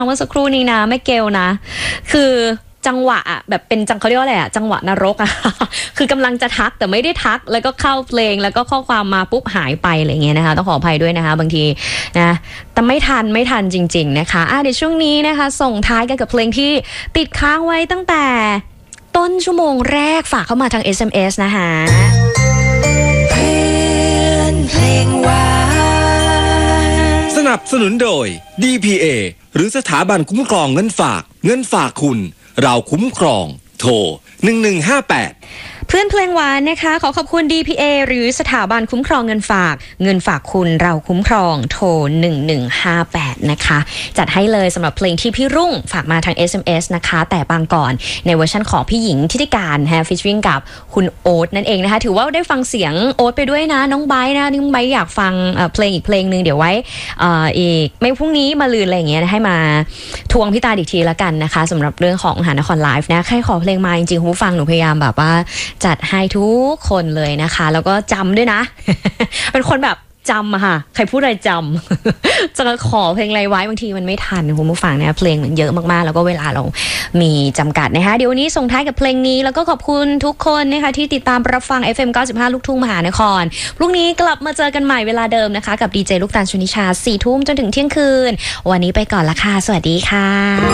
เมื่อสักครู่นี้นะแม่เกลนะคือจังหวะอะแบบเป็นเขาเรียกว่าอะไรอะจังหวะนรกอะ คือกำลังจะทักแต่ไม่ได้ทักแล้วก็เข้าเพลงแล้วก็ข้อความมาปุ๊บหายไปอะไรเงี้ยนะคะต้องขออภัยด้วยนะคะบางทีนะแต่ไม่ทันจริงๆนะคะเดี๋ยวช่วงนี้นะคะส่งท้ายกันกับเพลงที่ติดค้างไว้ตั้งแต่ต้นชั่วโมงแรกฝากเข้ามาทาง SMS นะคะเพื่อนเพลงหวานสนับสนุนโดย DPA หรือสถาบันคุ้มครองเงินฝากคุณเราคุ้มครองโทร1158 เพื่อนเพลงหวานนะคะขอขอบคุณ DPA หรือสถาบันคุ้มครองเงินฝากคุณเราคุ้มครองโทร1158นะคะจัดให้เลยสำหรับเพลงที่พี่รุ่งฝากมาทาง SMS นะคะแต่บางก่อนในเวอร์ชันของพี่หญิงทิติการฟีเจอริ่งกับคุณโอ๊ตนั่นเองนะคะถือว่าได้ฟังเสียงโอ๊ตไปด้วยนะน้องไบร์ทนะน้องไบร์ทอยากฟังเพลงอีกเพลงนึงเดี๋ยวไว้อีกไม่พรุ่งนี้มาลืนอะไรอย่างเงี้ยให้มาทวงพี่ตาอีกทีละกันนะคะสำหรับเรื่องของหานครไลฟ์นะใครขอเพลงมาจริงๆผู้ฟังหนูพยายามแบบว่าจัดให้ทุกคนเลยนะคะแล้วก็จำด้วยนะ เป็นคนแบบจำอะค่ะใครพูดอะไรจำ จะขอเพลงอะไรไว้บางทีมันไม่ทันคุณผู้ฟังนะเพลงมันเยอะมากๆแล้วก็เวลาเรามีจำกัดนะคะเดี๋ยววันนี้ส่งท้ายกับเพลงนี้แล้วก็ขอบคุณทุกคนนะคะที่ติดตามรับฟัง FM 95 ลูกทุ่งมหานครพรุ่งนี้กลับมาเจอกันใหม่เวลาเดิมนะคะกับดีเจลูกตาลชนิชา 4 ทุ่มจนถึงเที่ยงคืนวันนี้ไปก่อนละค่ะสวัสดีค่ะ